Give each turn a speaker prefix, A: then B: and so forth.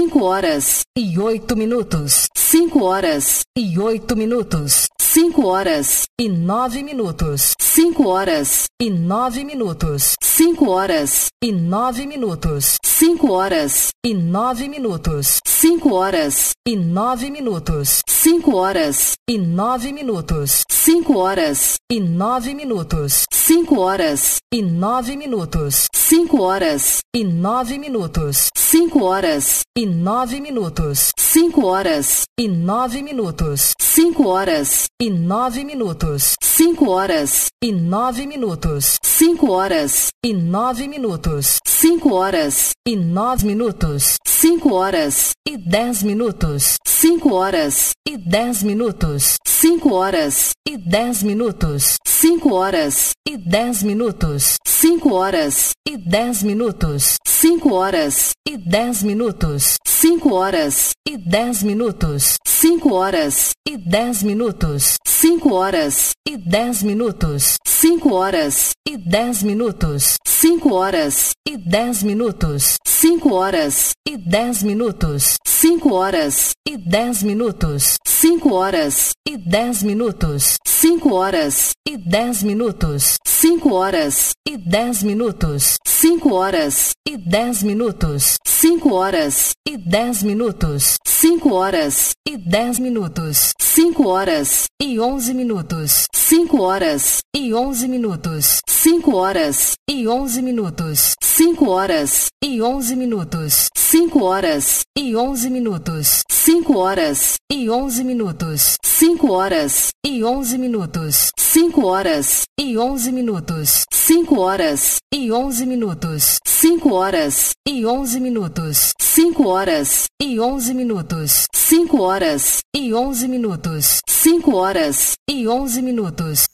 A: 5 horas
B: e 8 minutos.
A: 5 horas
B: e 8 minutos.
A: 5 horas
B: e 9 minutos.
A: 5 horas
B: e 9 minutos.
A: 5 horas
B: e 9 minutos.
A: 5 horas
B: e 9 minutos.
A: 5 horas
B: e 9 minutos.
A: 5 horas
B: e 9 minutos.
A: 5 horas
B: e 9 minutos.
A: 5 horas
B: e 9 minutos.
A: 5 horas
B: e 9 minutos.
A: 5 horas
B: e 9 minutos.
A: 5 horas
B: e 9 minutos.
A: 5 horas
B: e 9 minutos.
A: 5 horas
B: e 9 minutos.
A: 5 horas
B: e 9 minutos.
A: 5 horas
B: e 9 minutos.
A: 5 horas
B: e 10 minutos.
A: 5 horas
B: e 10 minutos.
A: 5 horas
B: e 10 minutos.
A: 5 horas
B: e 10 minutos.
A: 5 horas
B: e 10 minutos.
A: 5 horas
B: e 10 minutos.
A: 5 horas
B: e 10 minutos.
A: 5 horas
B: e 10 minutos.
A: 5 horas
B: e 10 minutos.
A: 5 horas
B: e 10 minutos.
A: 5 horas
B: e 10 minutos.
A: 5 horas
B: e 10 minutos.
A: 5 horas
B: e 10 minutos.
A: 5 horas
B: e 10 minutos.
A: 5 horas
B: e 10 minutos.
A: 5 horas
B: e 10 minutos.
A: 5 horas
B: e 10 minutos.
A: 5 horas
B: e 10 minutos.
A: 5 horas
B: e 10 minutos.
A: 5 horas
B: e 11 minutos.
A: 5 horas
B: e 11 minutos.
A: 5 horas
B: e 11 minutos.
A: 5 horas
B: e 11 minutos.
A: 5 horas
B: e 11 minutos.
A: 5 horas
B: e 11 minutos.
A: 5 horas
B: e 11 minutos.
A: 5 horas
B: e 11 minutos.
A: 5 horas
B: e 11 minutos.
A: 5 horas
B: e 11 minutos.
A: 5 horas
B: e 11 minutos.
A: 5 horas
B: e 11 minutos.
A: 5 horas
B: e 11 minutos.